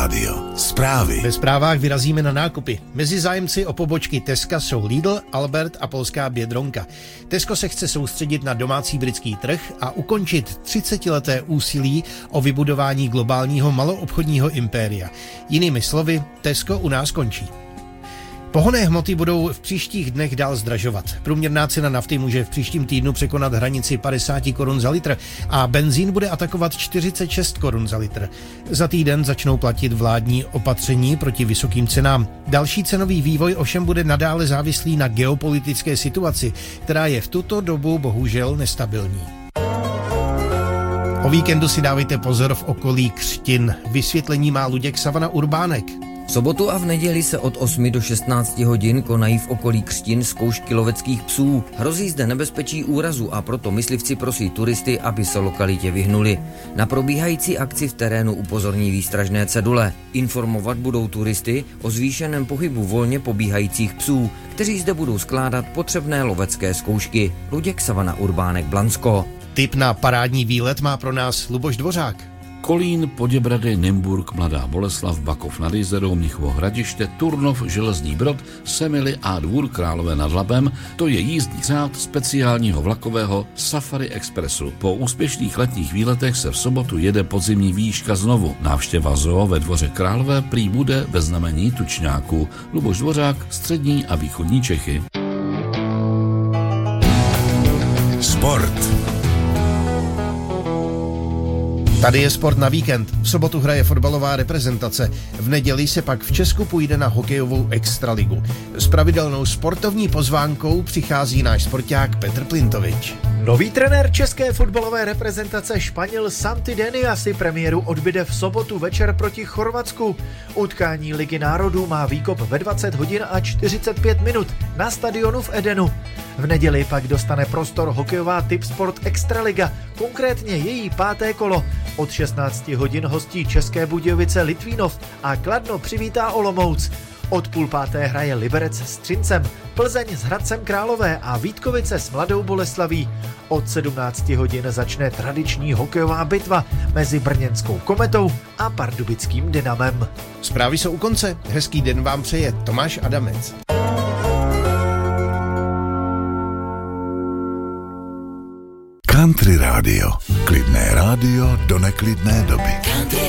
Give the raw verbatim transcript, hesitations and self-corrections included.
rádio. Zprávy. Ve zprávách vyrazíme na nákupy. Mezi zájemci o pobočky Teska jsou Lidl, Albert a polská Biedronka. Tesco se chce soustředit na domácí britský trh a ukončit třicetileté úsilí o vybudování globálního maloobchodního impéria. Jinými slovy, Tesco u nás končí. Pohonné hmoty budou v příštích dnech dál zdražovat. Průměrná cena nafty může v příštím týdnu překonat hranici padesát korun za litr a benzín bude atakovat čtyřicet šest korun za litr. Za týden začnou platit vládní opatření proti vysokým cenám. Další cenový vývoj ovšem bude nadále závislý na geopolitické situaci, která je v tuto dobu bohužel nestabilní. O víkendu si dávejte pozor v okolí Křtin. Vysvětlení má Luděk Savana Urbánek. V sobotu a v neděli se od osmi do šestnácti hodin konají v okolí Křtin zkoušky loveckých psů. Hrozí zde nebezpečí úrazu a proto myslivci prosí turisty, aby se lokalitě vyhnuli. Na probíhající akci v terénu upozorní výstražné cedule. Informovat budou turisty o zvýšeném pohybu volně pobíhajících psů, kteří zde budou skládat potřebné lovecké zkoušky. Luděk Savana Urbánek, Blansko. Tip na parádní výlet má pro nás Luboš Dvořák. Kolín, Poděbrady, Nymburk, Mladá Boleslav, Bakov nad Jizerou, Mnichovo Hradiště, Turnov, Železný Brod, Semily a Dvůr Králové nad Labem, to je jízdní řád speciálního vlakového Safari Expressu. Po úspěšných letních výletech se v sobotu jede podzimní výška znovu. Návštěva zoo ve Dvoře Králové prý bude ve znamení tučňáků. Luboš Dvořák, střední a východní Čechy. Sport. Tady je sport na víkend. V sobotu hraje fotbalová reprezentace. V neděli se pak v Česku půjde na hokejovou extraligu. S pravidelnou sportovní pozvánkou přichází náš sporták Petr Plintovič. Nový trenér české fotbalové reprezentace Španěl Santi Denia si premiéru odbyde v sobotu večer proti Chorvatsku. Utkání Ligy národů má výkop ve dvacet hodin a čtyřicet pět minut na stadionu v Edenu. V neděli pak dostane prostor hokejová Tipsport Extraliga, konkrétně její páté kolo. Od šestnácti hodin hostí České Budějovice Litvínov a Kladno přivítá Olomouc. Od půl páté hraje Liberec s Třincem, Plzeň s Hradcem Králové a Vítkovice s Mladou Boleslaví. Od sedmnácti hodin začne tradiční hokejová bitva mezi brněnskou Kometou a pardubickým Dynamem. Zprávy jsou u konce. Hezký den vám přeje Tomáš Adamec. Country rádio. Klidné rádio do neklidné doby.